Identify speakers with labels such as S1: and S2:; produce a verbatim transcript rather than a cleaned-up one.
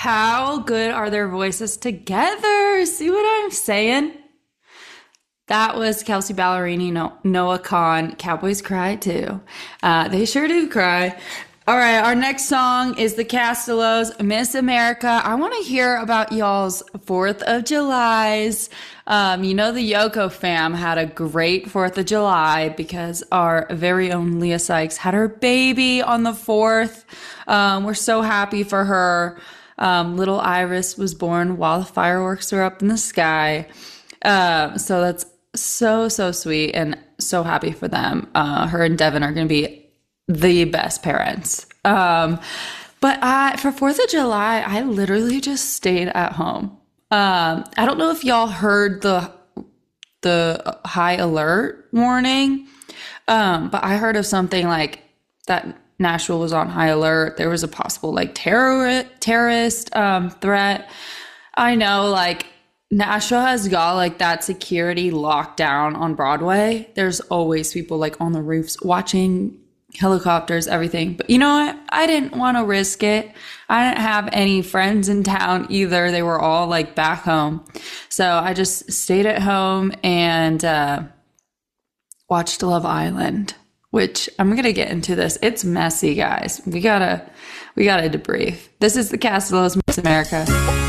S1: How good are their voices together? See what I'm saying? That was Kelsey Ballerini, no, Noah Kahan. Cowboys cry too. Uh, they sure do cry. All right, our next song is the Castellos, Miss America. I want to hear about y'all's fourth of Julys. Um, you know, the Yoko fam had a great fourth of July because our very own Leah Sykes had her baby on the fourth. Um, we're so happy for her. Um, little Iris was born while the fireworks were up in the sky. Uh, so that's so, so sweet and so happy for them. Uh, her and Devin are going to be the best parents. Um, but I, for fourth of July, I literally just stayed at home. Um, I don't know if y'all heard the, the high alert warning. Um, but I heard of something like that Nashville was on high alert. There was a possible like terror, terrorist, um, threat. I know like Nashville has got like that security lockdown on Broadway. There's always people like on the roofs watching helicopters, everything. But you know what? I didn't want to risk it. I didn't have any friends in town either. They were all like back home. So I just stayed at home and uh, watched Love Island, which I'm going to get into this. It's messy, guys. We gotta, we gotta debrief. This is the Castellos Miss America.